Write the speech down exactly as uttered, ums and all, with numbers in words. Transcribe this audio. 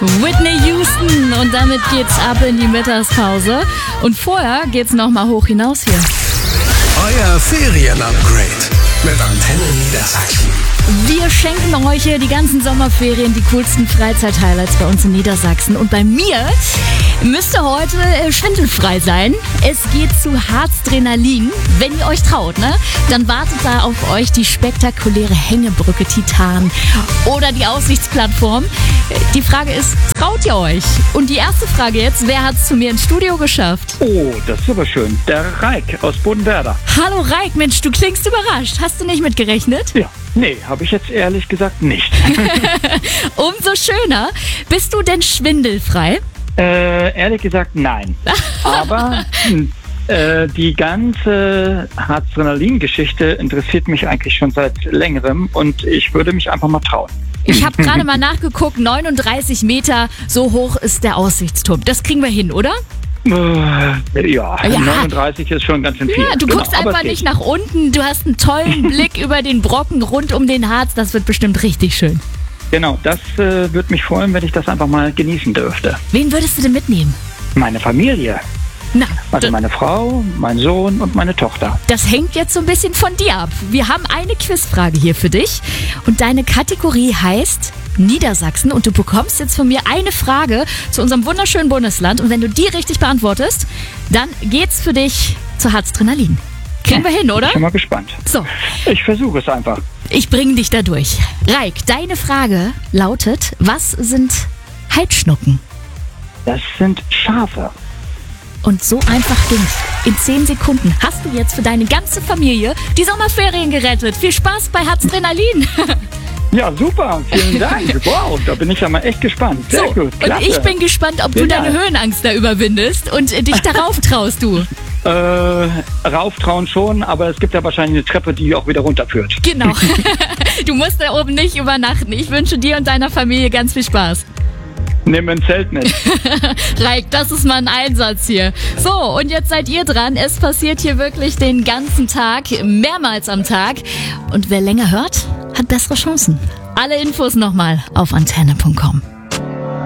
Whitney Houston und damit geht's ab in die Mittagspause. Und vorher geht's nochmal hoch hinaus hier. Euer Ferien-Upgrade mit Antenne Niedersachsen. Wir schenken euch hier die ganzen Sommerferien, die coolsten Freizeit-Highlights bei uns in Niedersachsen. Und bei mir müsste heute äh, schwindelfrei sein. Es geht zu Harzdrenalin. Wenn ihr euch traut, ne, dann wartet da auf euch die spektakuläre Hängebrücke Titan oder die Aussichtsplattform. Die Frage ist, traut ihr euch? Und die erste Frage jetzt, wer hat es zu mir ins Studio geschafft? Oh, das ist aber schön. Der Reik aus Bodenwerder. Hallo Reik, Mensch, du klingst überrascht. Hast du nicht mitgerechnet? Ja, nee, habe ich jetzt ehrlich gesagt nicht. Umso schöner. Bist du denn schwindelfrei? äh, ehrlich gesagt nein. Aber äh, die ganze Harzdrenalin-Geschichte interessiert mich eigentlich schon seit längerem und ich würde mich einfach mal trauen. Ich habe gerade mal nachgeguckt, neununddreißig Meter, so hoch ist der Aussichtsturm. Das kriegen wir hin, oder? Äh, ja, Ja. neununddreißig ist schon ganz schön viel. Ja, du Genau, guckst aber einfach es geht. nicht nach unten, du hast einen tollen Blick über den Brocken rund um den Harz, das wird bestimmt richtig schön. Genau, das äh, würde mich freuen, wenn ich das einfach mal genießen dürfte. Wen würdest du denn mitnehmen? Meine Familie, Na, also d- meine Frau, mein Sohn und meine Tochter. das hängt jetzt so ein bisschen von dir ab. Wir haben eine Quizfrage hier für dich und deine Kategorie heißt Niedersachsen und du bekommst jetzt von mir eine Frage zu unserem wunderschönen Bundesland und wenn du die richtig beantwortest, dann geht's für dich zu Harzdrenalin. Kriegen wir hin, oder? Ich bin mal gespannt. So, Ich versuche es einfach. ich bringe dich da durch. Reik, deine Frage lautet, was sind Halbschnucken? Das sind Schafe. Und so einfach ging's. In zehn Sekunden hast du jetzt für deine ganze Familie die Sommerferien gerettet. Viel Spaß bei Harzdrenalin. Ja, super. Vielen Dank. Wow, da bin ich ja mal echt gespannt. Sehr So, gut. und Klasse. ich bin gespannt, ob du Genial. deine Höhenangst da überwindest und äh, dich darauf traust, du. Äh, rauftrauen schon, aber es gibt ja wahrscheinlich eine Treppe, die auch wieder runterführt. Genau. Du musst da oben nicht übernachten. Ich wünsche dir und deiner Familie ganz viel Spaß. Nimm ein Zelt mit. Reik, das ist mal ein Einsatz hier. So, und jetzt seid ihr dran. Es passiert hier wirklich den ganzen Tag, mehrmals am Tag. Und wer länger hört, hat bessere Chancen. Alle Infos nochmal auf antenne punkt com.